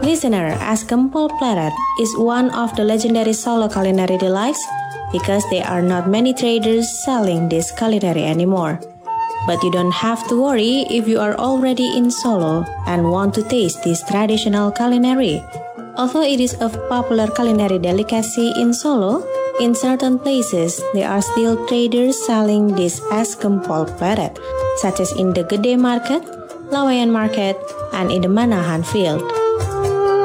Listener, es gempol pleret is one of the legendary Solo culinary delights because there are not many traders selling this culinary anymore. But you don't have to worry if you are already in Solo and want to taste this traditional culinary. Although it is a popular culinary delicacy in Solo, in certain places there are still traders selling this es gempol pleret, such as in the Gede Market, Laweyan Market, and in the Manahan Field.